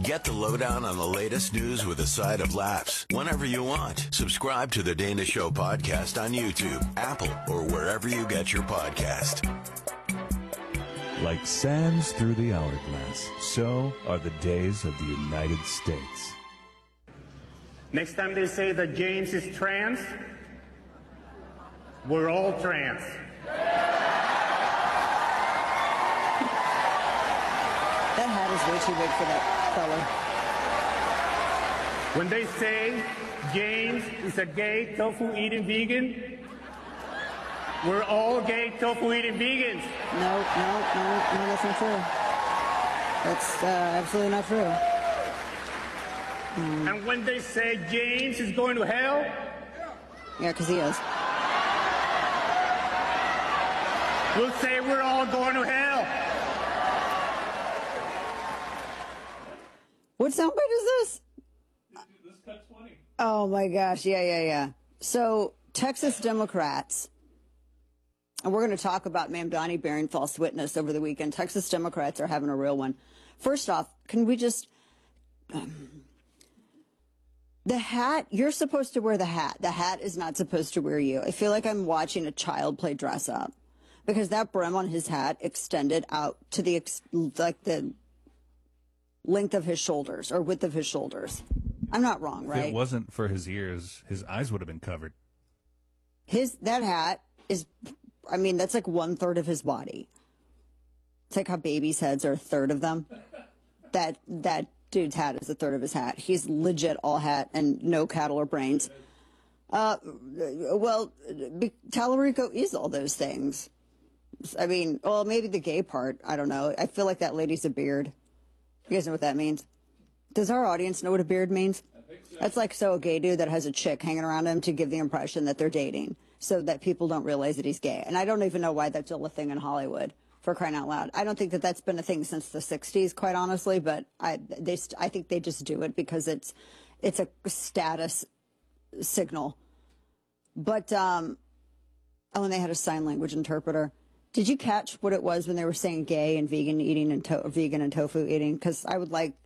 Get the lowdown on the latest news with a side of laughs whenever you want. Subscribe to the Dana Show podcast on YouTube, Apple, or wherever you get your podcast. Like sands through the hourglass, so are the days of the United States. Next time they say that James is trans, we're all trans. That hat is way too big for that fella. When they say James is a gay tofu-eating vegan, we're all gay tofu-eating vegans. No, that's not true. That's absolutely not true. And when they say James is going to hell, Yeah, because he is. we'll say we're all going to hell. What soundbite is this? This cut 20. Oh my gosh, yeah. So, Texas Democrats, and we're going to talk about Mamdani bearing false witness over the weekend. Texas Democrats are having a real one. First off, can we just... the hat, you're supposed to wear the hat. The hat is not supposed to wear you. I feel like I'm watching a child play dress up. Because that brim on his hat extended out to the length of his shoulders, or width of his shoulders. I'm not wrong, right? If it wasn't for his ears, his eyes would have been covered. That hat is, I mean, that's like 1/3 of his body. It's like how babies' heads are a third of them. That dude's hat is a third of his hat. He's legit all hat and no cattle or brains. Well, Tallarico is all those things. I mean, well, maybe the gay part. I don't know. I feel like that lady's a beard. You guys know what that means? Does our audience know what a beard means? I think so. That's like a gay dude that has a chick hanging around him to give the impression that they're dating so that people don't realize that he's gay. And I don't even know why that's still a thing in Hollywood, for crying out loud. I don't think that that's been a thing since the 60s, quite honestly, but I think they just do it because it's a status signal. But, and they had a sign language interpreter. Did you catch what it was when they were saying gay and vegan eating and vegan and tofu eating? Because I would like